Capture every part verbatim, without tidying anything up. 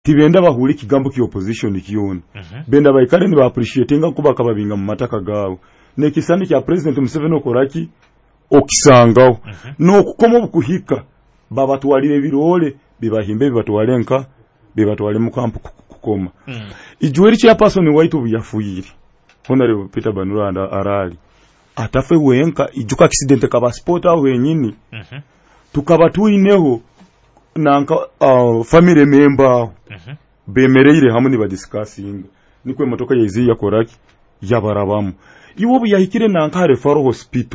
tibenda bahuli kigambo ki opposition kiyona uh-huh. benda baikale ni ba appreciate nga kuba kababinga mu mataka gawo ne kisani kya president Museveni okoraki okisangawo uh-huh. no kukoma bukuhika baba tuwalire birole bibahimbe bibatwale nka bibatwale mu kampu kukoma uh-huh. ijweri kya person white obuyafuyiri honorable Peter Banuranda arali atafe wenka ijuka accident kaba sport aho wenyini uh-huh. tukaba tuineho nanka uh, family member uh-huh. bemereire hamwe ba discussing nikwe motoka yezi yakoraki yabarabamu iwo buyahikire nanka referral hospital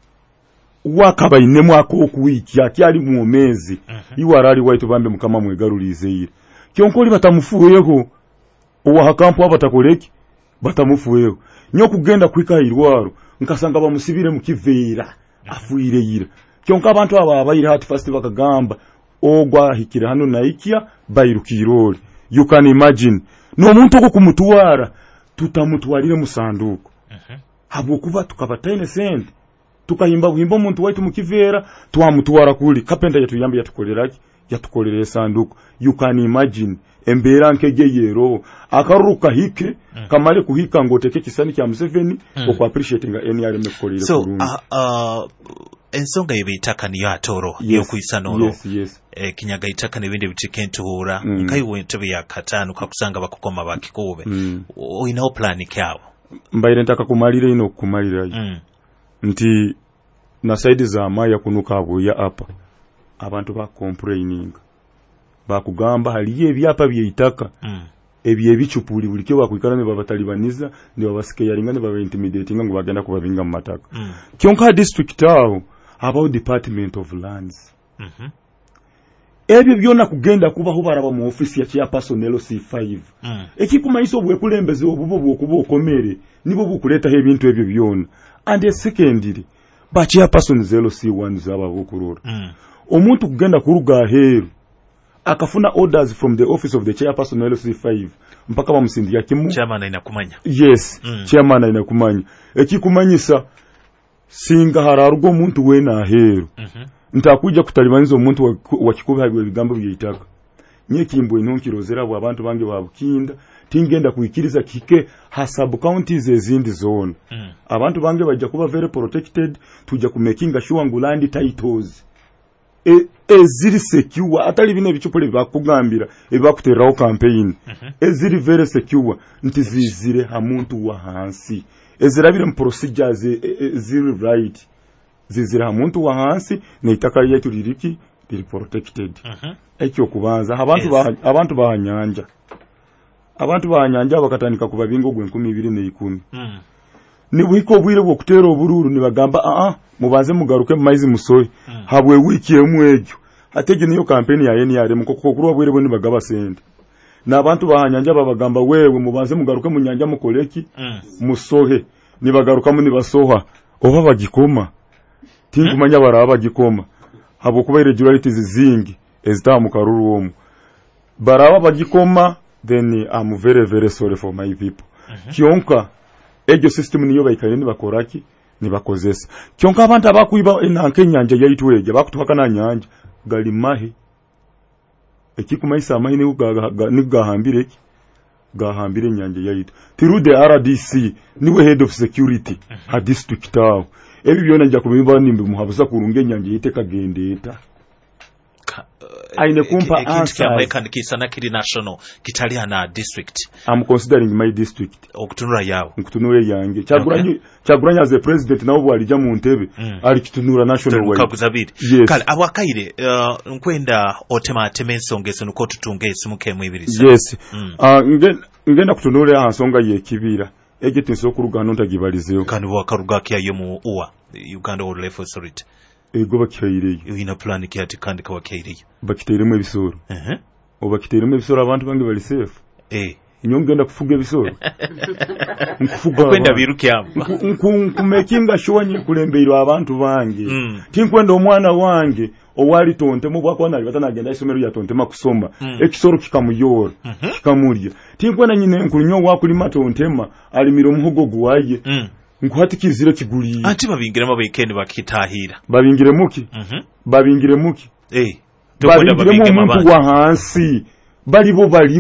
wakaba inemu akokuwiki yakyali mu mezi uh-huh. iwarali white bambe mukama mwegarulizeire kyonkoli batamufuweho owa kampo abatakoleki batamufuweho nyo kugenda kwika irwaro nkasanga bamusibire mu kiveera uh-huh. afuire yira kyonka abantu aba abayire hati first bakagamba ogwa hikire hano naikia bairukiroli you can imagine no muntu ko kumutwara tutamutwarire mu sanduku uh-huh. habo kuba tukabataine sente tukahimba buhimba muntu waitu mukivera twamutwara kuli kapenda yetu yambi yatukoleraki yatukolere sanduku you can imagine embera nkege yero akaruka hike uh-huh. kamale kuhika ngoteke kisani kya Museveni uh-huh. okwa appreciating N R M kolere so uh, uh, ensonga yebitaka niyo atoro yes, yo kuisanoro yes, yes. eh kinyaga itaka nebindi bitikentuhura mm. nkai wentebe ya katanu kakusanga bakukoma bakikobe mm. oina plan kyabo mbaire ntaka kumalire ino kumalira mm. nti na side za maya kunuka abo ya apa abantu ba complaining bakugamba haliye ebyapa byitaka mm. ebye bichupuli bulikyo bakwikana ne babatalibaniza ne babasike yaringane baba intimidating ngo bagenda kubabinga mu mataka mm. kyonka district tawo about department of lands mhm mm ebyo byona kugenda kubaho baraba mu office ya chairperson L C five mm. ekikumayisa obwe kulembeze obubo bwokuba okomere nibo bukuleta ebintu ebyo byona and a secondary ba chairperson L C one zaba bukurura mm. omuntu kugenda kuruga heru akafuna orders from the office of the chairperson L C five mpaka bamusindiya kimu chairman inakumanya yes mm. chairman inakumanya ekikumanyisa singa hararugo omuntu wena heru mhm ntakuja kutalibaniza omuntu wakikuba habwe bigambo byitaka nyekimbo inonkirozera abo abantu bange babukinda tingenda kuikiriza kike ha sub counties ezindi zone mm. abantu bange bajja kuba very protected tujja ku making sure ngulandi titles e eziri secure atali bine bichupule bakugambira ebakuteraho campaign mm-hmm. eziri very secure ntizizire ha muntu wa hansi ezirabire mu procedures eziri right zizira ha muntu wa hansi neitaka yetu liriki liri protected uh-huh. ekyo kubanza abantu yes. ba abantu ba nyanja abantu ba nyanja bakatanika kubabingo gwe nkumi ibiri ne ikumi mm. ni buhiko bwire bwo kutera obururu ni bagamba a a mubanze mugaruke mu maizi musoye mm. habwe wiki emwejo atege niyo campaign ya N R M koko kurwa bwire bwo ni bagaba sente na abantu ba nyanja babagamba wewe mubanze mugaruke mu nyanja mukoleki mm. musohe ni bagaruka mu ni basoha oba bagikoma tingumanya hmm? baraba gikoma habo kuba irregularities zingi ezitamukaruru omu baraba bagikoma then I'm very very sorry for my people uh-huh. kyonka ejo system niyo bayikanye ni bakoraki ni bakozesa kyonka abantu abakuiba enanke nyanja yayitweje bakutwaka na nyanja gali mahi ekikumayisa amahi ni ugaga ni gahambire gahambire nyanja yayitu through the R D C niwe head of security uh-huh. a district town ebi byona nja kubimba nimbe muhabuza kurunge nyanje yiteka gendeta aine kumpa answer kisana kiri national kitaliana na district I'm considering my district okutunura yawo okutunura yange chaguranye okay. chaguranye as a president nawo bwalija mu ntebe mm. ali kitunura national wide kakuzabiri yes. kale abwakaire uh, nkwenda otema temensongeso nuko tutungese mukemu ibiri yes mm. uh, nge ngenda kutunura hansonga ye kibira egete sokuruga ntagibalizeyo kandi wakaruga kyayo mu uwa Uganda Wildlife Authority ego bakiraireyo ina plan kyati kandi kabakaireyo bakiteremo ebisoro eh uh-huh. obakiteremo ebisoro abantu bange bali safe eh nyongenda kufuga ebisoro nkufuga kwenda birukyamba nkumekinga shonye kulembeirwa abantu bange mm. tinkwenda omwana wange owali tonte mu bwakwana ali batana agenda isomero ya tonte makusoma mm. ekisoro kikamuyora uh-huh. kikamulya tinkwenda nyine nkulunyo wakulima tontema alimira muhogo guwaye mm. nkuhatikizire kiguli ati babingiremo weekend bakitahira babingire muki mhm mm babingire babingire muki eh babingire mu muntu wa hansi bali bo bali